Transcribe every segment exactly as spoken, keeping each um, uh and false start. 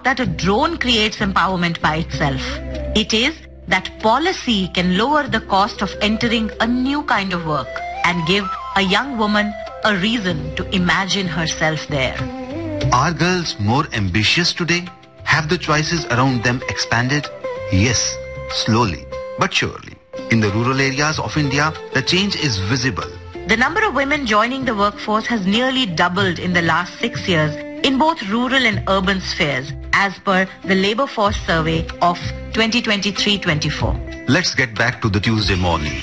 that a drone creates empowerment by itself. It is that policy can lower the cost of entering a new kind of work and give a young woman a reason to imagine herself there. Are girls more ambitious today? Have the choices around them expanded? Yes, slowly but surely. In the rural areas of India, the change is visible. The number of women joining the workforce has nearly doubled in the last six years in both rural and urban spheres, as per the Labour Force Survey of twenty twenty-three twenty-four. Let's get back to the Tuesday morning.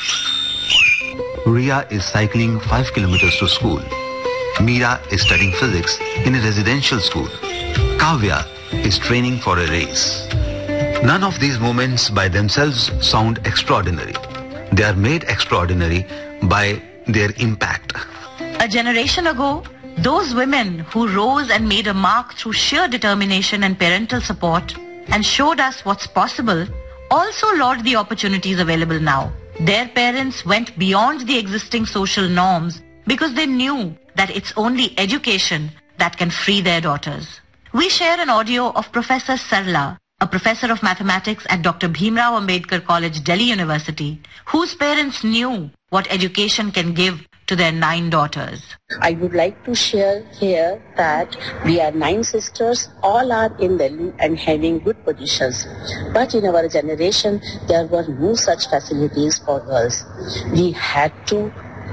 Ria is cycling five kilometers to school. Meera is studying physics in a residential school. Kavya is training for a race. None of these moments by themselves sound extraordinary. They are made extraordinary by their impact. A generation ago, those women who rose and made a mark through sheer determination and parental support and showed us what's possible also laud the opportunities available now. Their parents went beyond the existing social norms because they knew that it's only education that can free their daughters. We share an audio of Professor Sarla, a professor of mathematics at Doctor Bhimrao Ambedkar College, Delhi University, whose parents knew what education can give to their nine daughters. I would like to share here that we are nine sisters, all are in Delhi and having good positions. But in our generation, there were no such facilities for girls. We had to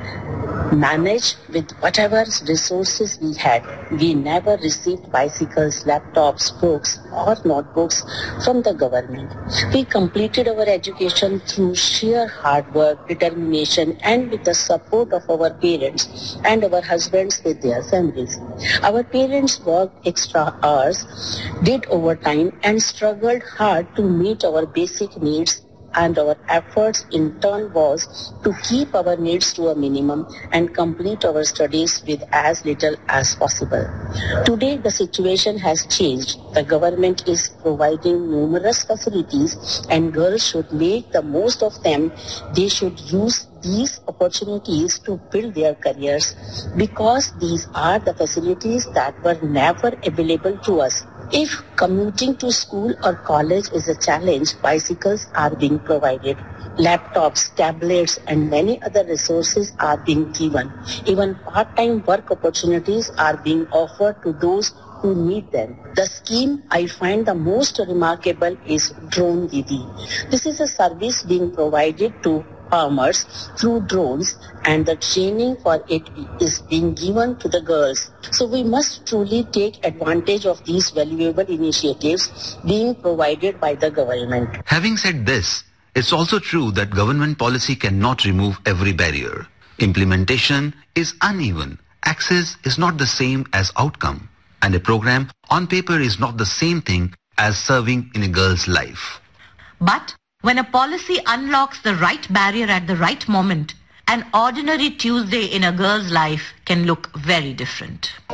manage with whatever resources we had. We never received bicycles, laptops, books or notebooks from the government. We completed our education through sheer hard work, determination and with the support of our parents and our husbands with their families. Our parents worked extra hours, did overtime and struggled hard to meet our basic needs, and our efforts in turn was to keep our needs to a minimum and complete our studies with as little as possible. Today the situation has changed. The government is providing numerous facilities and girls should make the most of them. They should use these opportunities to build their careers because these are the facilities that were never available to us. If commuting to school or college is a challenge, bicycles are being provided. Laptops, tablets and many other resources are being given. Even part-time work opportunities are being offered to those who need them. The scheme I find the most remarkable is Drone Didi. This is a service being provided to farmers through drones and the training for it is being given to the girls. So we must truly take advantage of these valuable initiatives being provided by the government. Having said this, it's also true that government policy cannot remove every barrier. Implementation is uneven. Access is not the same as outcome. And a program on paper is not the same thing as serving in a girl's life. But when a policy unlocks the right barrier at the right moment, an ordinary Tuesday in a girl's life can look very different.